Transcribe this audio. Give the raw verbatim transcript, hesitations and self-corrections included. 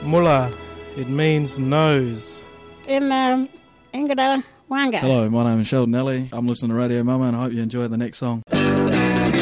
Mula. It means nose. In um, Ingada Wanga. Hello, my name is Sheldon Nelly. I'm listening to Radio Mama and I hope you enjoy the next song.